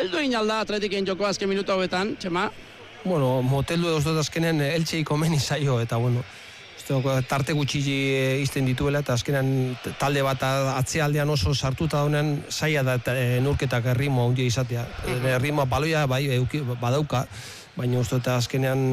moteldu egin alda Atletiken joko azken minutu hauetan, Txema? Bueno, moteldu edo dut azkenean Eltxei komeni zaio, eta bueno, tarte gutxi izten dituela, eta azkenean talde bat atzealdean oso sartuta daunean zaila da neurketak erritmoa handia izatea. Erritmoa baloia bai badauka, baina uste eta azkenean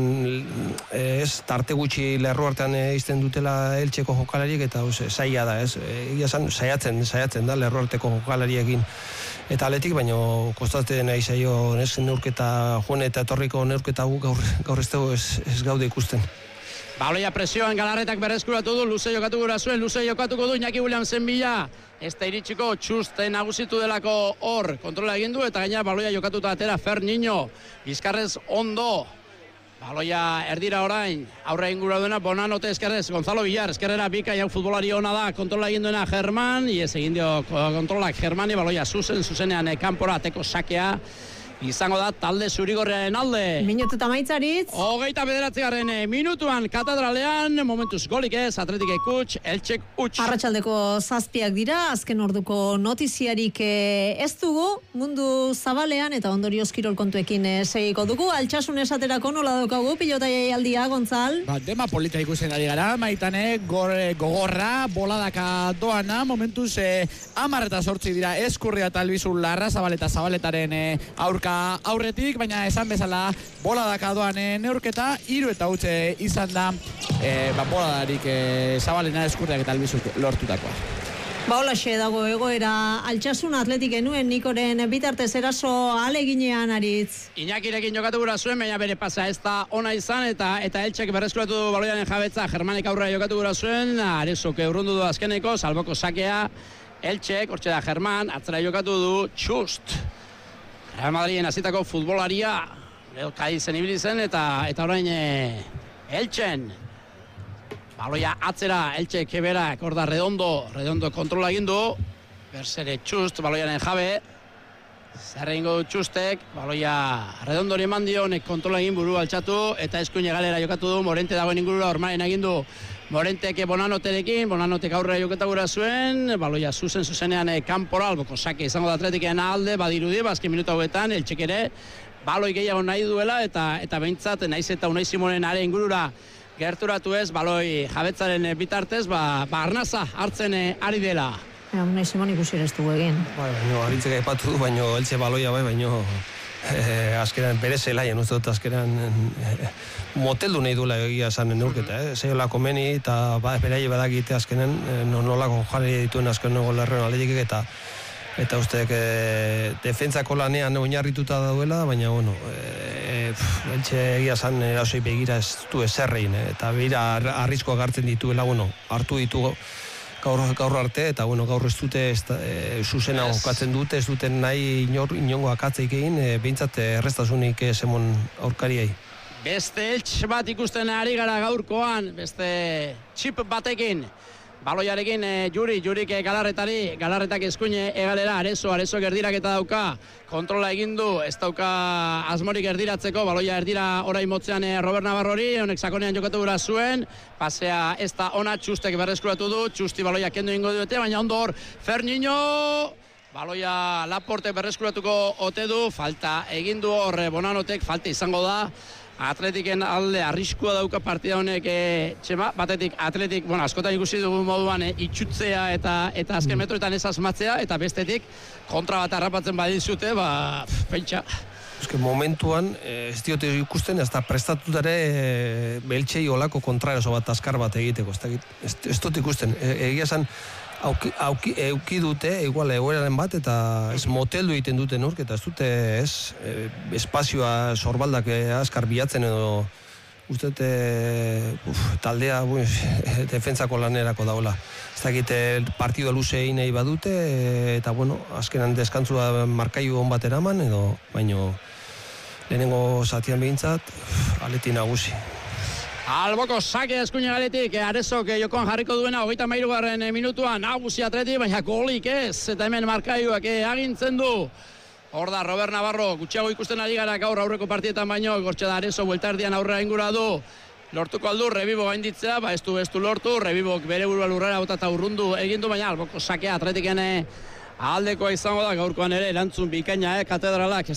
ez tarte gutxi lerro artean izten dutela Eltxeko jokalariek, eta zaila da, ez? Saiatzen da lerro arteko jokalariekin eta aletik, baina kostatzen nahi zaio neurketa, joan eta etorriko neurketa gaur ez gaude ikusten. Baloia presioan Galarretak berreskuratu du, luze jokatu gura zuen, luze jokatuko du Iñaki Williamsen bila. Ez da iritsiko Txuste nagusitu delako hor, kontrola egin du, eta gaina baloia jokatuta atera Ferniño, bizkarrez ondo. Baloia erdira orain, aurre ingura duena Bonanote eskerrez, Gonzalo Villar, eskerrera bika, jau futbolari ona da, kontrola egin duena Germán, iez egin dio kontrolak Germani, baloia zuzenean kanpora ateko sakea. Izango da talde zurigorrearen alde. Minutu eta maitzaritz. 29. minutuan katedralean, momentuz golik ez, Atletikek huts, Eltxek huts. Arratsaldeko 7 dira, azken orduko notiziarik ez dugu, mundu zabalean eta ondorioz kirol kontuekin segiko dugu. Altsasun esaterako nola daukagu, pilota jaialdia, Gontzal? Dema polita ikusen ari gara, Maitane, gogorra, boladaka doana, momentuz 10:08 dira eskurria eta albizun larra, zabaletaren aurka aurretik, baina esan bezala boladaka doan neurketa, 3 eta huts izan da boladarik zabalena eskurriak eta albizuk lortutakoa. Holaxe dago egoera Altsasun Atletik genuen Nikoren bitartez eraso aleginean aritz. Iñakirekin jokatu gura zuen, baina bere pasa ez da ona izan, eta Eltxek berreskuratu du baloiaren jabetza, Germanek aurrera jokatu gura zuen, Arezok urrundu du azkeneko, salboko sakea, Eltxek, hortxe da Germán, atzera jokatu du Txust. Real Madriden hasitako futbolaria, Kadizen ibili zen, eta orain Eltxen. Baloia atzera, Eltxek berak, hor da Redondo kontrola egin du, berzere Txust, baloiaren jabe, zer egingo du Txustek, baloia Redondori eman dio, honek kontrola egin buru altxatu, eta eskuine galera jokatu du, Morente dagoen ingurura, Ormaren egin du, Morentek Bonanoterekin, Bonanotek aurrera joketa gura zuen, baloia zuzenean kanpora, alboko sake izango da Atletikean alde, badirudi, azken minutu hauetan, Eltxek ere, baloi gehiago nahi duela, eta behintzat, naiz eta Unai Simonen are ingurura gerturatu ez, baloi jabetzaren bitartez, arnaza hartzen ari dela. Unai Simon ikusi ere ez dugu egin. Baina, aritzek aipatu du, baina Eltxe baloia baina azkeran bere zelaien, uste dut azkeran moteldu nahi duela egia esan neurketa, zeiola komeni eta beraie badakite azkenen nolako jari dituen azken golerren alegik eta usteek defentsako lanean oinarrituta dauela, baina bueno, Eltxe egia esan erasoi begira ez du ezerrein, eta begira arriskoak hartzen dituela, bueno, hartu ditugu gaur arte, eta bueno, gaur ez dute zuzena jokatzen dute, ez duten nahi inongo akatzeik egin, behintzat errestasunik zemon aurkariai. Beste Eltx bat ikusten ari gara gaurkoan, beste txip batekin, baloiarekin Jurik Galarretak eskuine egalera, Arezo erdirak eta dauka, kontrola egin du, ez dauka asmorik erdiratzeko, baloia erdira orain motzean Robert Navarrori, honek sakonean jokatu gura zuen, pasea ez da ona, Txustek berreskuratu du, Txusti baloia kendu ingo duete, baina ondo hor, Ferniño, baloia Laporte berreskuratuko ote du, falta egin du hor Bonanotek, falta izango da, Atletiken alde arriskua dauka partida honek, Txema, batetik Atletik, askotan ikusi dugu moduan itxutzea eta azken metroetan ez asmatzea, eta bestetik kontra bat harrapatzen badizute, pentsa. Momentuan, ez diote ikusten, ez da prestatutare Eltxei olako kontraeroso bat azkar bat egiteko, ez dut ikusten, egia esan, auki dute, igual egoeraren bat, eta ez moteldu egiten dute neurketa, ez dute espazioa sorbaldak azkar bilatzen edo uste taldea defentsako lanerako daula. Ez dakite partido luze egin nahi badute, eta bueno, azkenan deskantzua markailu hon bat eraman, edo baino lehenengo zatian behintzat, aleti nagusi. Alboko sake eskuine galetik, Arezok jokoan jarriko duena, 33. minutuan, nagusi Atleti, baina golik ez, eta hemen markailuak agintzen du. Hor da, Robert Navarro, gutxiago ikusten ari gara gaur aurreko partietan baino, gortxe da Arezok bueltardian aurrera ingura du. Lortuko aldu, Rebibo gainditzea, ez du lortu, Rebibok bere burua lurrera bota eta urrundu egindu, baina alboko sakea Atletiken aldekoa izango da, gaurkoan ere erantzun bikaina, katedralak.